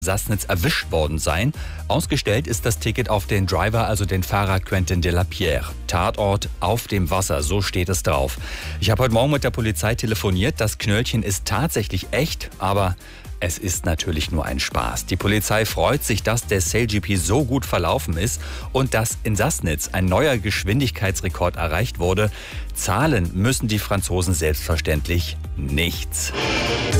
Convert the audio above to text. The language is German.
Sassnitz erwischt worden sein. Ausgestellt ist das Ticket auf den Driver, also den Fahrer Quentin de la Pierre. Tatort auf dem Wasser, so steht es drauf. Ich habe heute Morgen mit der Polizei telefoniert. Das Knöllchen ist tatsächlich echt, aber es ist natürlich nur ein Spaß. Die Polizei freut sich, dass der SailGP so gut verlaufen ist und dass in Sassnitz ein neuer Geschwindigkeitsrekord erreicht wurde. Zahlen müssen die Franzosen selbstverständlich nichts.